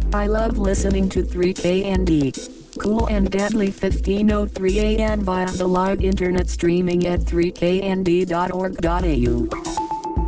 I love listening to 3KND. Cool and deadly 15:03 a.m. via the live internet streaming at 3knd.org.au.